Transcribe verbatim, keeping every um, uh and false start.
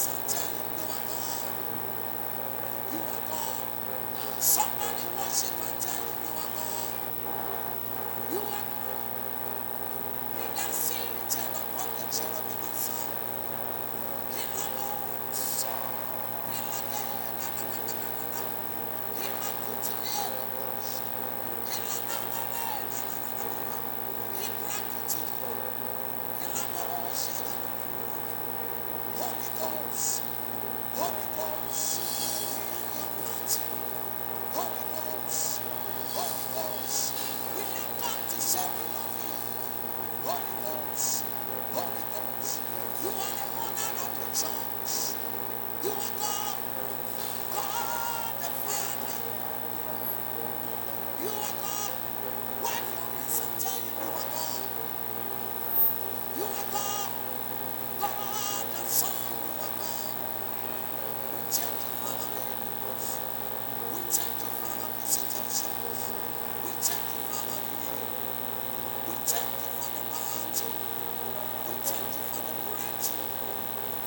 Somebody worship and tell him you are God. You are in that seat upon the cherubim inside. He loves. He loves. He loves to the end. He loves. He loves to He loves. Holy Ghost. Holy Ghost. We are your party. Holy Ghost. Holy Ghost. We have come to say we love you. Holy Ghost. Holy Ghost. You are the owner of the church. You are